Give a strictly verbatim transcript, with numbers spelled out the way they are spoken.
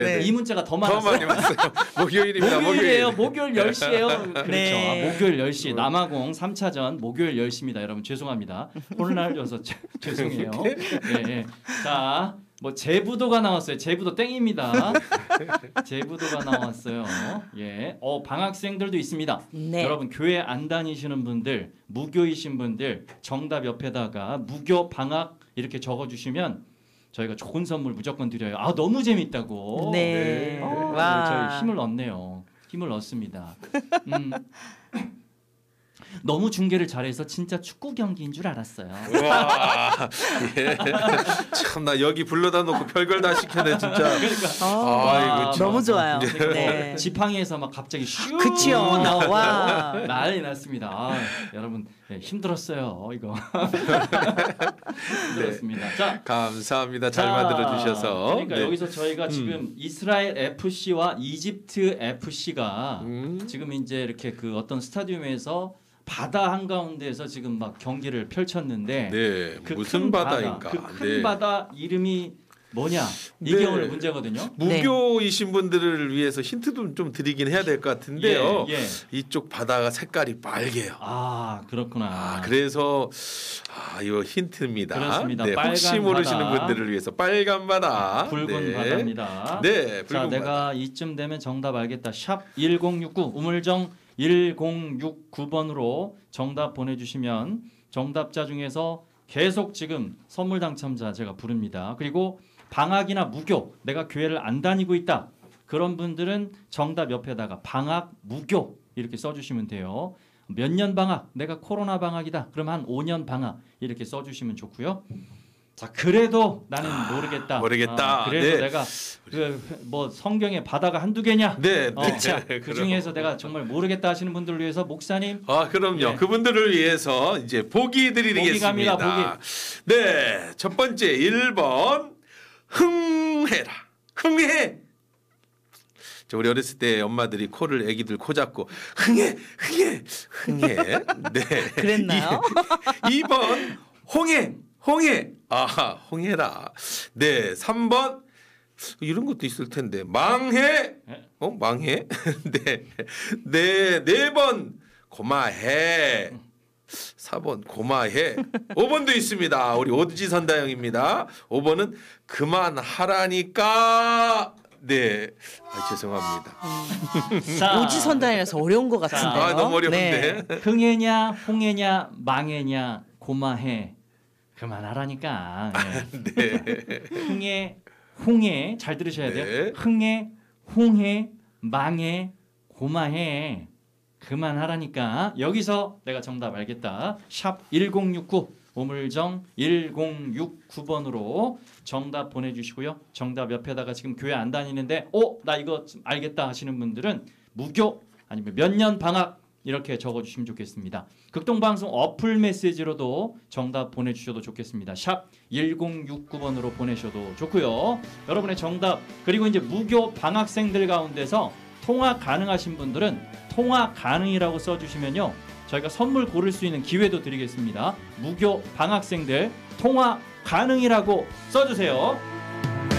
네. 이 문자가 더 더 많았어요. 많이 왔어요. 목요일입니다. 목요일이에요. 목요일. 목요일 열 시예요. 그렇죠. 네. 아, 목요일 열 시 남아공 삼 차전 목요일 열 시입니다. 여러분 죄송합니다. 혼란을 줘서 죄- 죄송해요. 예, 예. 자, 뭐 제부도가 나왔어요. 제부도 땡입니다. 제부도가 나왔어요. 예. 어, 방학생들도 있습니다. 네. 여러분 교회 안 다니시는 분들, 무교이신 분들 정답 옆에다가 무교 방학 이렇게 적어 주시면 저희가 좋은 선물 무조건 드려요. 아, 너무 재밌다고. 네. 아, 와. 저희 힘을 얻네요. 힘을 얻습니다. 음. 너무 중계를 잘해서 진짜 축구 경기인 줄 알았어요. 와, 예. 참나 여기 불러다 놓고 별걸 다 시켰네 진짜. 그러니까 아, 아이고, 참. 너무 좋아요. 그러니까 네. 지팡이에서 막 갑자기 슈 그치요. 나오고 와. 난리 났습니다. 아, 여러분 예, 힘들었어요 이거. 힘들었습니다. 자, 감사합니다. 잘 자, 만들어 주셔서. 그러니까 네. 여기서 저희가 지금 이스라엘 에프씨와 이집트 에프씨가 음. 지금 이제 이렇게 그 어떤 스타디움에서 바다 한가운데에서 지금 막 경기를 펼쳤는데 네, 그 무슨 큰 바다인가? 바다, 그 큰 네. 바다 이름이 뭐냐 이게 네. 오늘 문제거든요. 무교이신 분들을 위해서 힌트도 좀 드리긴 해야 될 것 같은데요. 예, 예. 이쪽 바다가 색깔이 빨개요. 아 그렇구나. 아, 그래서 아, 이거 힌트입니다. 그렇습니다. 네, 혹시 빨간 모르시는 바다. 분들을 위해서 빨간 바다. 붉은 네. 바다입니다. 네, 붉은 자, 내가 바다. 이쯤 되면 정답 알겠다. 샵 일공육구 우물정 일공육구 번으로 정답 보내주시면 정답자 중에서 계속 지금 선물 당첨자 제가 부릅니다. 그리고 방학이나 무교 내가 교회를 안 다니고 있다. 그런 분들은 정답 옆에다가 방학 무교 이렇게 써주시면 돼요. 몇 년 방학 내가 코로나 방학이다. 그럼 한 오 년 방학 이렇게 써주시면 좋고요. 자 그래도 나는 모르겠다. 모르겠다. 아, 그래도 네. 내가 그 뭐 성경에 바다가 한두 개냐? 네, 어, 네. 자, 그 그럼. 중에서 내가 정말 모르겠다 하시는 분들을 위해서 목사님 아, 그럼요. 네. 그분들을 위해서 이제 보기 드리겠습니다. 보기 갑니다, 네, 첫 번째 일 번 흥해라. 흥해. 저 우리 어렸을 때 엄마들이 코를 애기들 코 잡고 흥해, 흥해, 흥해. 네. 그랬나요? 이 번 홍해, 홍해. 아, 홍해라. 네, 삼 번 이런 것도 있을 텐데 망해. 어, 망해? 네. 네, 네 번 고마해. 사 번 고마해. 오 번도 있습니다. 우리 오지선다 형입니다. 오 번은 그만하라니까. 네. 아, 죄송합니다. 자, 오지선다에서 어려운 것 같은데요. 아, 너무 어려운데. 네. 흥해냐 홍해냐 망해냐 고마해 그만하라니까. 예. 네. 흥해 홍해 잘 들으셔야 돼요. 네. 흥해 홍해 망해 고마해 그만하라니까. 여기서 내가 정답 알겠다. 샵 일공육구 오물정 일공육구 번으로 정답 보내주시고요. 정답 옆에다가 지금 교회 안 다니는데 어? 나 이거 좀 알겠다 하시는 분들은 무교 아니면 몇 년 방학 이렇게 적어주시면 좋겠습니다. 극동방송 어플 메시지로도 정답 보내주셔도 좋겠습니다. 샵 일공육구 번으로 보내셔도 좋고요. 여러분의 정답 그리고 이제 무교 방학생들 가운데서 통화 가능하신 분들은 통화 가능이라고 써주시면요. 저희가 선물 고를 수 있는 기회도 드리겠습니다. 무교 방학생들 통화 가능이라고 써주세요.